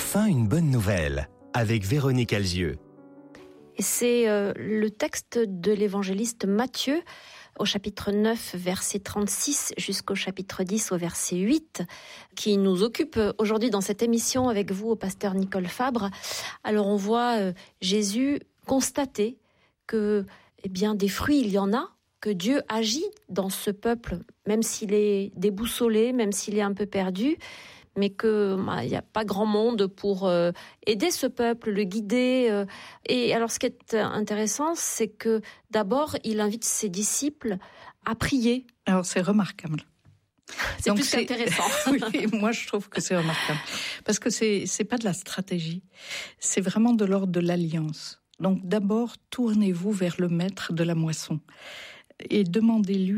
Enfin une bonne nouvelle, avec Véronique Alzieux. Et c'est le texte de l'évangéliste Matthieu, au chapitre 9, verset 36, jusqu'au chapitre 10, au verset 8, qui nous occupe aujourd'hui dans cette émission avec vous, au pasteur Nicole Fabre. Alors on voit Jésus constater que des fruits, il y en a, que Dieu agit dans ce peuple, même s'il est déboussolé, même s'il est un peu perdu, mais qu'il n'y a pas grand monde pour aider ce peuple, le guider. Et alors ce qui est intéressant, c'est que d'abord, il invite ses disciples à prier. Alors c'est remarquable. C'est plus qu'intéressant. Oui, moi je trouve que c'est remarquable. Parce que c'est pas de la stratégie, c'est vraiment de l'ordre de l'alliance. Donc d'abord, tournez-vous vers le maître de la moisson et demandez-lui